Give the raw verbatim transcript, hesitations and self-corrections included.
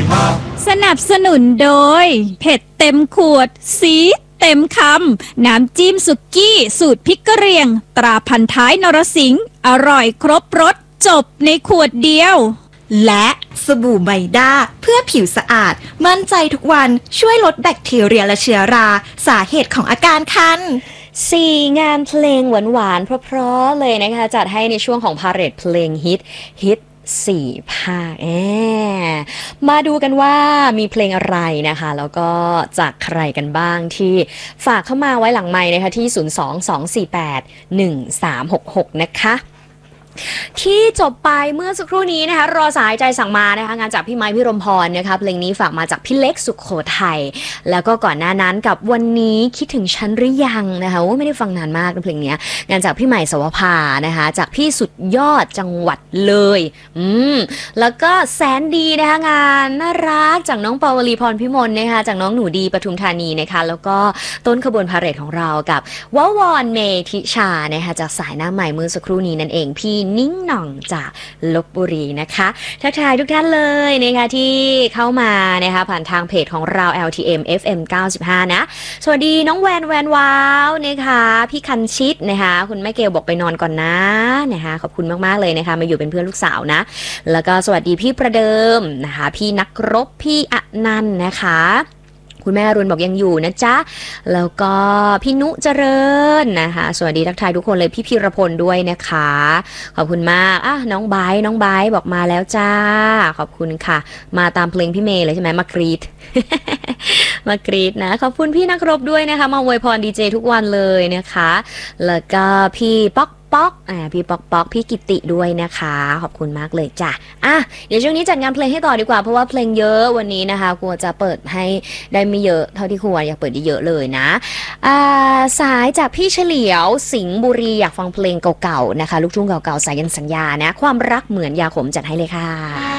สนับสนุนโดยเผ็ดเต็มขวดซีดเต็มคำน้ำจิ้มสุกี้สูตรพริกกะเหรี่ยงตราพันท้ายนรสิงห์อร่อยครบรสจบในขวดเดียวและสบู่ไมด้าเพื่อผิวสะอาดมั่นใจทุกวันช่วยลดแบคทีเรียและเชื้อราสาเหตุของอาการคันสี่งานเพลงหวานๆเพราะๆเลยนะคะจัดให้ในช่วงของพาเหรดเพลงฮิตฮิตสี่ภาคแอมาดูกันว่ามีเพลงอะไรนะคะแล้วก็จากใครกันบ้างที่ฝากเข้ามาไว้หลังไมค์นะคะที่ศูนย์ สอง สอง สี่ แปด หนึ่ง สาม หก หกนะคะที่จบไปเมื่อสักครู่นี้นะคะรอสายใจสั่งมานะคะงานจากพี่ไม้พี่รมพรนะคะเพลงนี้ฝากมาจากพี่เล็กสุขโขทัยแล้วก็ก่อนหน้านั้นกับวันนี้คิดถึงฉันหรือยังนะคะว่าไม่ได้ฟังนานมากนะเพลงนี้งานจากพี่ใหม่สวภานะคะจากพี่สุดยอดจังหวัดเลยอืมแล้วก็แสนดีนะคะงานน่ารักจากน้องปาวลีพรพิมลนะคะจากน้องหนูดีปทุมธานีนะคะแล้วก็ต้นขบวนพาเหรดของเรากับววรเมธิชานะคะจากสายหน้าใหม่เมื่อสักครู่นี้นั่นเองพี่นิ่งหน่องจากลพบุรีนะคะทักทายทุกท่านเลยนะคะที่เข้ามานะคะผ่านทางเพจของเรา แอล ที เอ็ม เอฟ เอ็ม เก้าสิบห้านะสวัสดีน้องแวนแวนว้าวนะคะพี่คันชิดนะคะคุณแม่เกลบอกไปนอนก่อนนะนะคะขอบคุณมากๆเลยนะคะมาอยู่เป็นเพื่อนลูกสาวนะแล้วก็สวัสดีพี่ประเดิมนะคะพี่นักรบพี่อนันต์นะคะคุณแม่อรุณบอกยังอยู่นะจ๊ะแล้วก็พี่นุเจริญนะคะสวัสดีทักทายทุกคนเลยพี่พีรพลด้วยนะคะขอบคุณมากอ่ะน้องไบร์น้องไบร์บอกมาแล้วจ้าขอบคุณค่ะมาตามเพลงพี่เมย์เลยใช่ไหมมากรีด มากรีดนะขอบคุณพี่นักรบด้วยนะคะมาอวยพรดีเจทุกวันเลยนะคะแล้วก็พี่ป๊อกป๊อกอ่าพี่ป๊อกป๊อกพี่กิติด้วยนะคะขอบคุณมากเลยจ้ะอ่ะเดี๋ยวช่วงนี้จัดงานเพลงให้ต่อดีกว่าเพราะว่าเพลงเยอะวันนี้นะคะกลัวจะเปิดให้ได้ไม่เยอะเท่าที่ควรอยากเปิดได้เยอะเลยนะอ่าสายจากพี่เฉลียวสิงห์บุรีอยากฟังเพลงเก่าๆนะคะลูกทุ่งเก่าๆสายันสัญญานะความรักเหมือนยาขมจัดให้เลยค่ะ